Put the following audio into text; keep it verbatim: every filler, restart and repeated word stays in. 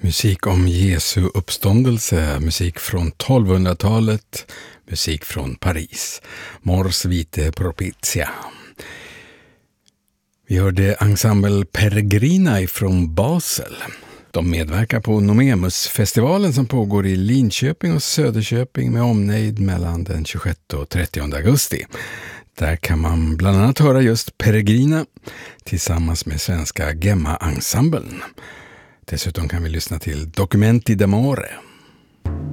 Musik om Jesu uppståndelse, musik från tolvhundratalet, musik från Paris. Mors vite propizia. Vi hörde ensemble Peregrina från Basel. De medverkar på Nomemusfestivalen som pågår i Linköping och Söderköping med omnejd mellan den tjugosjätte och trettionde augusti. Där kan man bland annat höra just Peregrina tillsammans med svenska Gemma-ensemblen. Dessutom kan vi lyssna till Documenti d'amore.